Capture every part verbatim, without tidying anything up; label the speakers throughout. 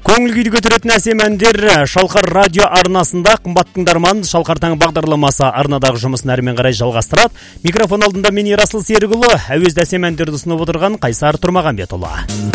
Speaker 1: Көңіл күйді көтеретін әсем әндер Шалқар радио арнасында. Қымбат тыңдарман, Шалқар таңы бағдарламасы арнадағы жұмысын әрмен қарай жалғастырады. Микрофон алдында мен Ерасыл Серікұлы, әуезді әсем әндерді ұсынып отырған Қайсар Тұрмағанбетұлы.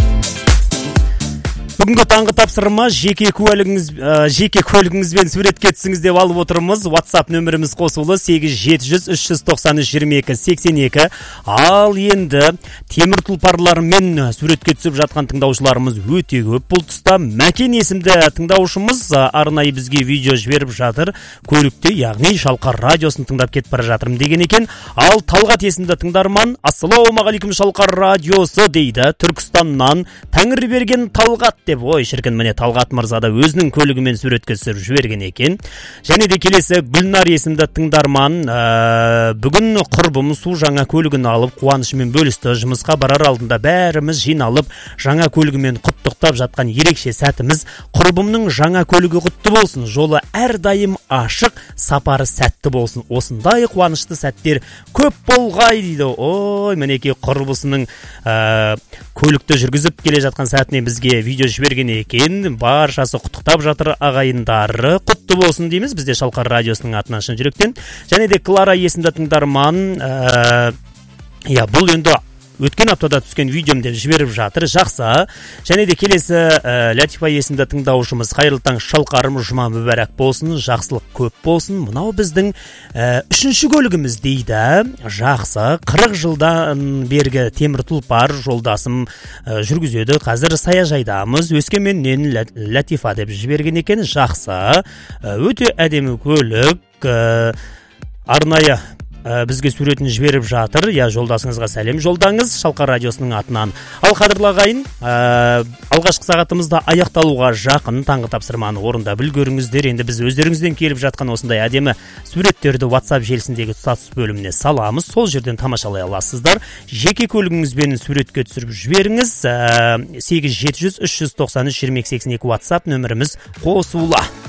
Speaker 1: Бүгінгі таңғы тапсырма жеке куәлігіңіз, ә, жеке куәлігіңізбен суретке түсіңіз деп алып отырмыз. WhatsApp нөміріміз қосулы сегіз жеті жүз үш жүз тоқсан үш жиырма екі сексен екі. Ал енді темір тұлпарлармен суретке түсіп жатқан тыңдаушыларымыз өте көп. Бұл тұста Мәкен есімді тыңдаушымыз арнайы бізге видео жіберіп жатыр. Көлікте, яғни Шалқар радиосын тыңдап кетіп бара жатырмын деген екен. Ал Талғат есімді тыңдарман, ассалаумағалейкум Шалқар радиосы дейді. Түркістаннан Тәңір берген Талғат деп, ой шіркін, міне Талғат мырза да өзінің көлігімен суретке түсіріп жіберген екен. Және де келесі Гүлнар есімді тыңдарман, ә, бүгін құрбым су жаңа көлігін алып қуанышымен бөлісті. Жұмысқа барар алдында бәріміз жиналып жаңа көлігімен құттықтап жатқан ерекше сәтіміз. Құрбымның жаңа көлігі құтты болсын, жолы әрдайым ашық, сапары сәтті болсын. Осындай қуанышты сәттер көп болғай дейді. Ой, мінекей құрбысының ә, көлікті жүргізіп келе жатқан сәтіне бізге видео жіберген екен. Баршасы құттықтап жатыр, ағайындары құтты болсын дейміз бізде Шалқар радиосының атынан шын жүректен. Және де Клара есімді тыңдарман, ә, я, бұл енді өткен аптада түскен видеом деп жіберіп жатыр. Жақсы. Және де келесі ә, Латифа есімді тыңдаушымыз, қайырлы таң Шалқарым, жұма мүбәрәк болсын, жақсылық көп болсын. Мынау біздің ә, үшінші көлігіміз дейді. Жақсы. қырық жылдан бергі темір тұлпар жолдасым ә, жүргізеді. Қазір саяжайдамыз. Өскеменнен Латифа деп жіберген екен. Жақсы. Ә, өте әдемі көлік. Ә, арнайы бізге суретін жіберіп жатыр. Я, жолдасыңызға сәлем жолдаңыз Шалқар радиосының атынан. Ал қадірлі ағайын, ә, алғашқы сағатымызда аяқталуға жақын. Таңғы тапсырманы орындап үлгеріңіздер. Енді біз өздеріңізден келіп жатқан осындай әдемі суреттерді WhatsApp желісіндегі статус бөліміне саламыз. Сол жерден тамашалай аласыздар. Жеке көлігіңізбен суретке түсіріп жіберіңіз. ә, сегіз жеті жүз үш жүз тоқсан үш жиырма екі сексен екі WhatsApp нөміріміз қосулы.